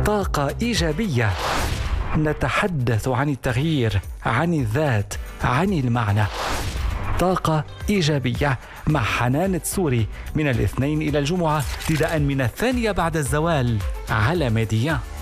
طاقة إيجابية. نتحدث عن التغيير، عن الذات، عن المعنى. طاقة إيجابية مع حنان التسوري من الاثنين إلى الجمعة ابتداء من 2:00 بعد الزوال على ميديا.